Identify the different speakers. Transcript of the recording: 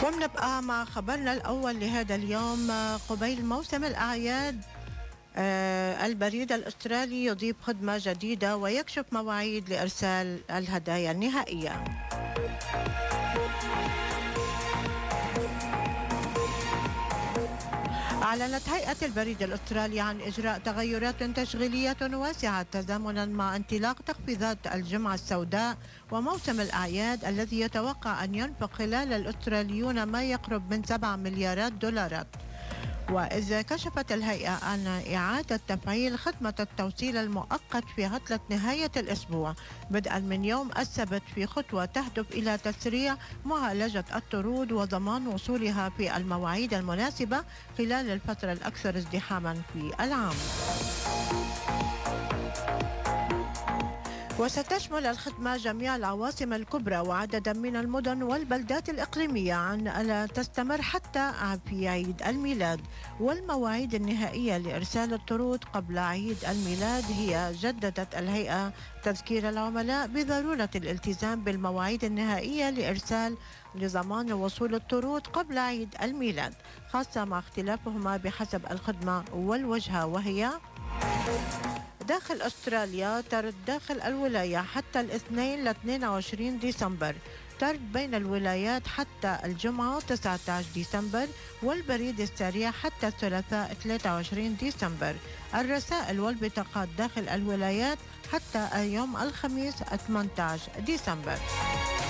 Speaker 1: وبنبقى مع خبرنا الأول لهذا اليوم قبيل موسم الأعياد. البريد الأسترالي يضيف خدمة جديدة ويكشف مواعيد لإرسال الهدايا النهائية. أعلنت هيئة البريد الأسترالي عن إجراء تغيرات تشغيلية واسعة تزامنا مع انطلاق تخفيضات الجمعة السوداء وموسم الأعياد الذي يتوقع أن ينفق خلال الأستراليون ما يقرب من 7 مليارات دولارات. وإذا كشفت الهيئة عن إعادة تفعيل خدمة التوصيل المؤقت في عطلة نهاية الأسبوع بدءا من يوم السبت في خطوة تهدف إلى تسريع معالجة الطرود وضمان وصولها في المواعيد المناسبة خلال الفترة الأكثر ازدحاما في العام. وستشمل الخدمة جميع العواصم الكبرى وعددا من المدن والبلدات الإقليمية عن ألا تستمر حتى في عيد الميلاد. والمواعيد النهائية لإرسال الطرود قبل عيد الميلاد هي جددت الهيئة تذكير العملاء بضرورة الالتزام بالمواعيد النهائية لإرسال لضمان وصول الطرود قبل عيد الميلاد، خاصة مع اختلافهما بحسب الخدمة والوجهة، وهي داخل أستراليا طرد داخل الولاية حتى الاثنين ل 22 ديسمبر، طرد بين الولايات حتى الجمعة 19 ديسمبر، والبريد السريع حتى الثلاثاء 23 ديسمبر، الرسائل والبطاقات داخل الولايات حتى يوم الخميس 18 ديسمبر.